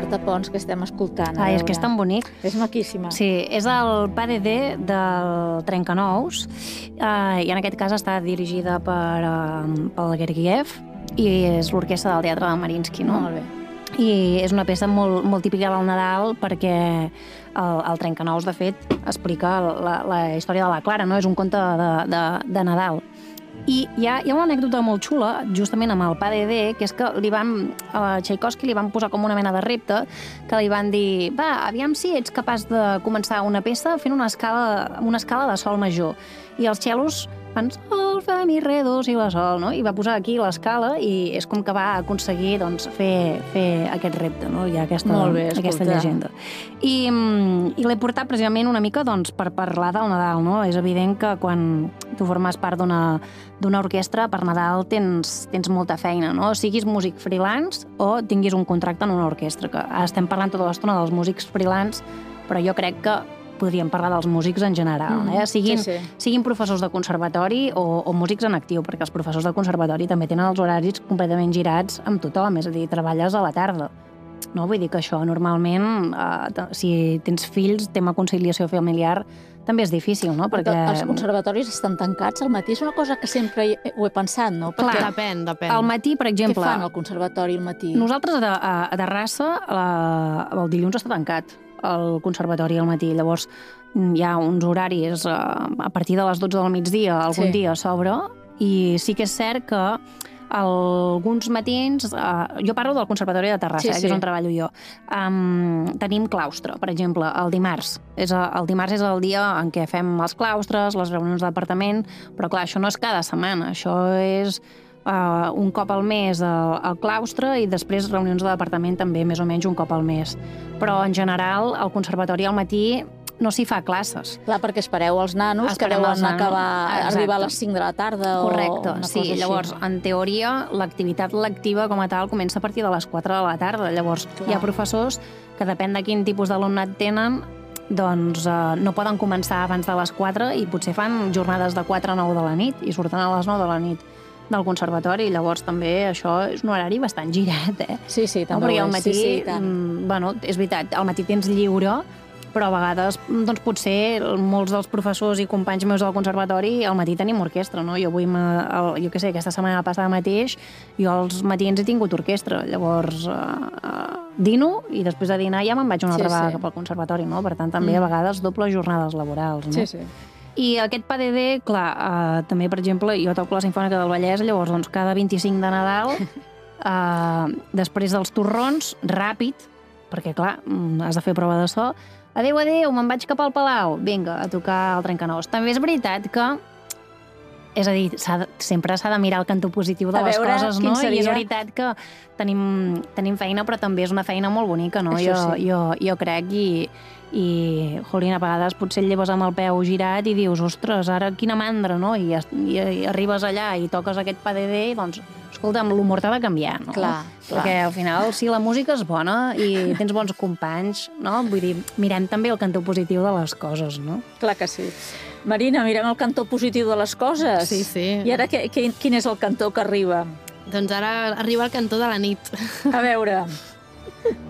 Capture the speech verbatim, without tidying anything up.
Marta Pons, que estem escoltant. Ai, és que és tan bonic. És maquíssima. Sí, és el P D D del Trencanous, eh, i en aquest cas està dirigida per, eh, pel Gergiev, i és l'orquestra del Teatre de Mariinsky, no? Molt bé. I és una peça molt, molt típica del Nadal perquè el, el Trencanous, de fet, explica la, la història de la Clara, no? És un conte de, de, de Nadal. I hi ha, hi ha una anècdota molt xula, justament amb el P D D, que és que li van, a Tchaikovsky li van posar com una mena de repte, que li van dir, va, aviam si ets capaç de començar una peça fent una escala, una escala de sol major. I els cellos fan sol, fa, mi, re, do, si, la, sol, no? I va posar aquí l'escala i és com que va aconseguir doncs, fer, fer aquest repte, no? Hi ha aquesta, Molt bé, aquesta llegenda. I, i l'he portat precisament una mica doncs, per parlar del Nadal, no? És evident que quan tu formes part d'una d'una orquestra, per Nadal tens, tens molta feina, no? Siguis músic freelance o tinguis un contracte en una orquestra, que ara estem parlant tota l'estona dels músics freelance, però jo crec que podríem parlar dels músics en general, eh? Siguin, sí, sí. siguin professors de conservatori o, o músics en actiu, perquè els professors de conservatori també tenen els horaris completament girats amb tothom, és a dir, treballes a la tarda. No? Vull dir que això normalment, eh, si tens fills, tema conciliació familiar, també és difícil, no? Perquè els conservatoris estan tancats al matí. És una cosa que sempre ho he pensat, no? Clar, Perquè depèn, depèn. Al matí, per exemple... Què fan al conservatori al matí? Nosaltres a, a, a Terrassa la, el dilluns està tancat, el conservatori al matí. Llavors hi ha uns horaris a, a partir de les dotze del migdia, algun Sí. dia s'obre, i sí que és cert que alguns matins, eh, jo parlo del Conservatori de Terrassa, Sí, eh, sí. que és on treballo jo, um, tenim claustre, per exemple, el dimarts. És a, el dimarts és el dia en què fem els claustres, les reunions de departament, però clar, això no és cada setmana, això és uh, un cop al mes al, al claustre i després reunions de departament també més o menys un cop al mes. Però en general, al conservatori al matí no s'hi fa classes. Clar, perquè espereu els nanos Esperem que deuen els nanos. acabar, Exacte. arribar a les cinc de la tarda Correcte, o una sí. cosa així. Llavors, en teoria, l'activitat lectiva com a tal comença a partir de les quatre de la tarda. Llavors, Clar. hi ha professors que, depèn de quin tipus d'alumnat tenen, doncs eh, no poden començar abans de les quatre i potser fan jornades de quatre a nou de la nit i surten a les nou de la nit del conservatori. Llavors, també això és un horari bastant girat, eh? Sí, sí, No, també perquè ho al és. matí, Sí, sí, i tant. mm, bueno, és veritat, al matí tens lliure, però a vegades, doncs potser molts dels professors i companys meus del conservatori al matí tenim orquestra, no? Jo avui, el, jo què sé, aquesta setmana passada mateix, jo als matins he tingut orquestra, llavors uh, uh, dino i després de dinar ja me'n vaig una altra Sí, vegada sí. cap al conservatori, no? Per tant, també a vegades dobles jornades laborals, no? Sí, sí. I aquest P D D, clar, uh, també, per exemple, jo toco la Simfònica del Vallès, llavors, doncs, cada vint-i-cinc de Nadal, uh, després dels torrons, ràpid, perquè, clar, mm, has de fer prova de so, adéu, adéu, me'n vaig cap al Palau, vinga, a tocar el Trencanous. També és veritat que, és a dir, s'ha de, sempre s'ha de mirar el cantó positiu de A les veure, coses, quin no? I és seria? veritat que tenim, tenim feina, però també és una feina molt bonica, no? Això jo, sí. jo, jo crec, i, i, jolín, a vegades potser et lleves amb el peu girat i dius, ostres, ara quina mandra, no? I, i, i arribes allà i toques aquest P D D i, doncs, escolta'm, l'humor t'ha de canviar, no? Clar, clar. Perquè al final, si la música és bona i tens bons companys, no? Vull dir, mirem també el cantó positiu de les coses, no? Clar que sí. Marina, mirem el cantó positiu de les coses. Sí, sí. I ara què, què, quin és el cantó que arriba? Doncs ara arriba el cantó de la nit. A veure...